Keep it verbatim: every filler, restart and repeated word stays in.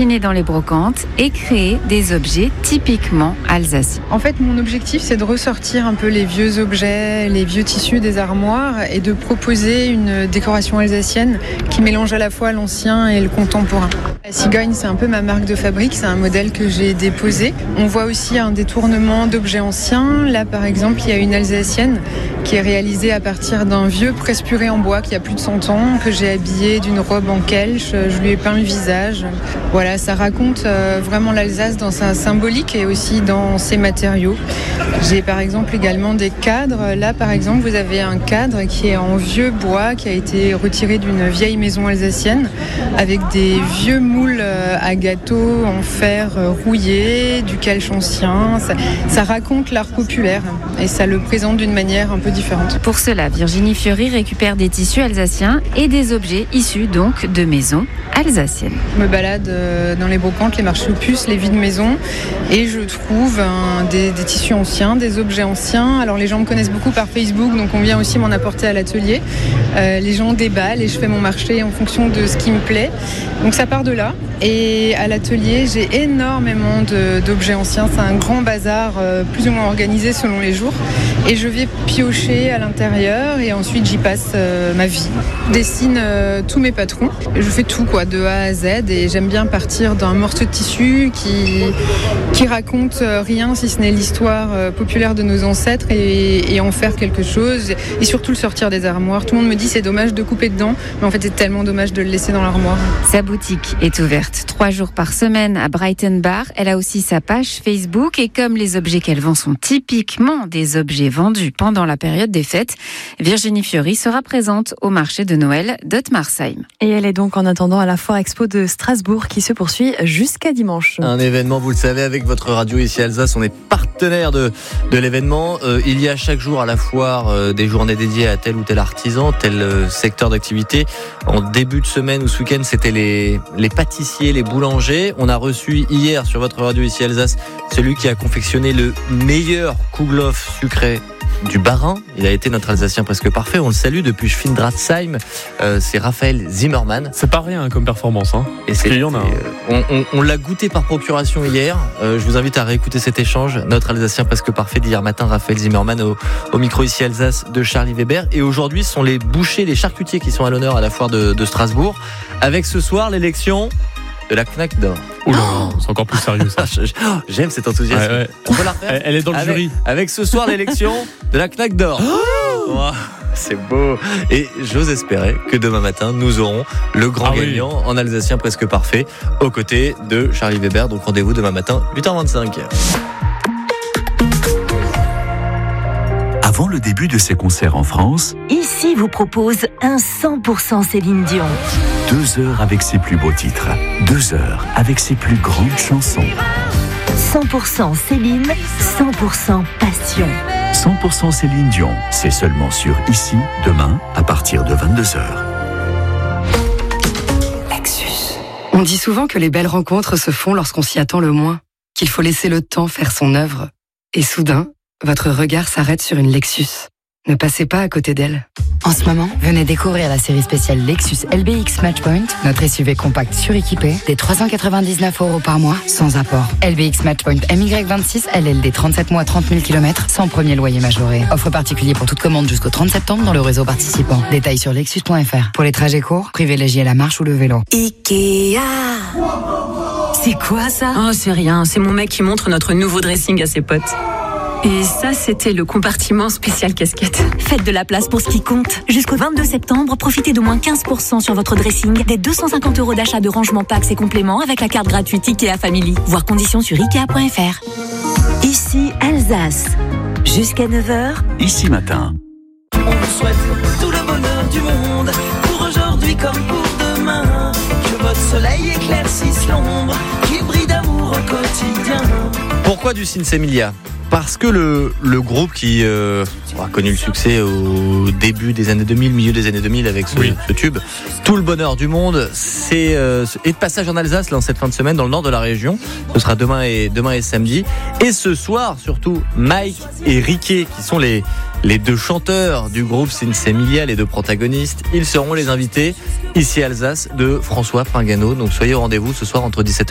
dîner dans les brocantes et créer des objets typiquement alsaciens. En fait, mon objectif, c'est de ressortir un peu les vieux objets, les vieux tissus des armoires et de proposer une décoration alsacienne qui mélange à la fois l'ancien et le contemporain. La cigogne, c'est un peu ma marque de fabrique, c'est un modèle que j'ai déposé. On voit aussi un détournement d'objets anciens. Là, par exemple, il y a une alsacienne qui est réalisée à partir d'un vieux presse-purée en bois qui a plus de cent ans, que j'ai habillé d'une robe en kelch. Je lui ai peint le visage. Voilà, ça raconte euh, vraiment l'Alsace dans sa symbolique et aussi dans ses matériaux. J'ai par exemple également des cadres. Là, par exemple, vous avez un cadre qui est en vieux bois, qui a été retiré d'une vieille maison alsacienne, avec des vieux moules à gâteaux en fer rouillé, du kelch ancien. Ça, ça raconte l'art populaire et ça le présente d'une manière un peu différente. Pour cela, Virginie Fiori récupère des tissus alsaciens et des objets issus donc de maisons alsaciennes. Je me balade dans les brocantes, les marchés aux puces, les vides maisons et je trouve un, des, des tissus anciens, des objets anciens. Alors les gens me connaissent beaucoup par Facebook, donc on vient aussi m'en apporter à l'atelier. Euh, les gens déballent et je fais mon marché en fonction de ce qui me plaît. Donc ça part de là. Et à l'atelier, j'ai énormément de, d'objets anciens. C'est un grand bazar, euh, plus ou moins organisé selon les jours. Et je vais piocher à l'intérieur et ensuite j'y passe euh, ma vie. Je dessine euh, tous mes patrons. Je fais tout, quoi, de A à Z. Et j'aime bien partir d'un morceau de tissu qui, qui raconte rien si ce n'est l'histoire euh, populaire de nos ancêtres et, et en faire quelque chose. Et surtout le sortir des armoires. Tout le monde me dit c'est dommage de couper dedans, mais en fait c'est tellement dommage de le laisser dans l'armoire. Sa boutique est ouverte trois jours par semaine à Brighton Bar. Elle a aussi sa page Facebook et comme les objets qu'elle vend sont typiquement des objets vendus pendant la période des fêtes, Virginie Fiori sera présente au marché de Noël d'Ottmarsheim. Et elle est donc en attendant à la Foire Expo de Strasbourg qui se poursuit jusqu'à dimanche. Un événement, vous le savez, avec votre radio ici à Alsace, on est partenaire de, de l'événement. Euh, il y a chaque jour à la foire euh, des journées dédiées à tel ou tel artisan, tel euh, secteur d'activité. En début de semaine ou ce week-end, c'était les, les pâtissiers, les boulangers. On a reçu hier sur votre radio ici à Alsace celui qui a confectionné le meilleur Kouglof sucré du Bas-Rhin. Il a été notre Alsacien presque parfait. On le salue depuis Schwindratzheim. Euh, c'est Raphaël Zimmermann. C'est pas rien comme performance. Hein. Et c'est, y en a. Euh, on, on, on l'a goûté par procuration hier. Euh, je vous invite à réécouter cet échange. Notre Alsacien presque parfait d'hier matin, Raphaël Zimmermann au, au micro ici Alsace de Charlie Weber. Et aujourd'hui, ce sont les bouchers, les charcutiers qui sont à l'honneur à la foire de, de Strasbourg. Avec ce soir l'élection de la Knack d'Or. Oula, oh c'est encore plus sérieux ça. J'aime cet enthousiasme. Ouais, ouais. On peut la refaire. Elle est dans le avec, jury. Avec ce soir l'élection de la Knack d'Or. Oh wow, c'est beau. Et j'ose espérer que demain matin nous aurons le grand ah gagnant oui. en alsacien presque parfait aux côtés de Charlie Weber. Donc rendez-vous demain matin huit heures vingt-cinq. Avant le début de ses concerts en France, Ici vous propose un cent pour cent Céline Dion. Deux heures avec ses plus beaux titres. Deux heures avec ses plus grandes chansons. cent pour cent Céline, cent pour cent passion. cent pour cent Céline Dion, c'est seulement sur Ici, demain, à partir de vingt-deux heures. Lexus. On dit souvent que les belles rencontres se font lorsqu'on s'y attend le moins, qu'il faut laisser le temps faire son œuvre. Et soudain, votre regard s'arrête sur une Lexus. Ne passez pas à côté d'elle. En ce moment, venez découvrir la série spéciale Lexus L B X Matchpoint, notre S U V compact suréquipé, des trois cent quatre-vingt-dix-neuf euros par mois, sans apport. L B X Matchpoint M Y vingt-six, L L D trente-sept mois, trente mille kilomètres, sans premier loyer majoré. Offre particulier pour toute commande jusqu'au trente septembre dans le réseau participant. Détails sur lexus point f r. Pour les trajets courts, privilégiez la marche ou le vélo. Ikea. C'est quoi ça? Oh, c'est rien. C'est mon mec qui montre notre nouveau dressing à ses potes. Et ça, c'était le compartiment spécial casquette. Faites de la place pour ce qui compte. Jusqu'au vingt-deux septembre, profitez d'au moins quinze pour cent sur votre dressing, des deux cent cinquante euros d'achat de rangement packs et compléments avec la carte gratuite Ikea Family. Voir conditions sur ikea point f r. Ici Alsace. Jusqu'à neuf heures. Ici matin. On vous souhaite tout le bonheur du monde, pour aujourd'hui comme pour demain. Que votre soleil éclaircisse l'ombre, qu'il brille d'amour au quotidien. Pourquoi du Sinsemilia ? Parce que le, le groupe qui euh, a connu le succès au début des années deux mille, milieu des années deux mille avec ce, oui. ce tube, Tout le bonheur du monde, c'est euh, est de passage en Alsace là, en cette fin de semaine dans le nord de la région. Ce sera demain et, demain et samedi. Et ce soir, surtout, Mike et Riquet, qui sont les, les deux chanteurs du groupe Sinsemilia, les deux protagonistes, ils seront les invités ici à Alsace de François Pingano. Donc soyez au rendez-vous ce soir entre dix-sept heures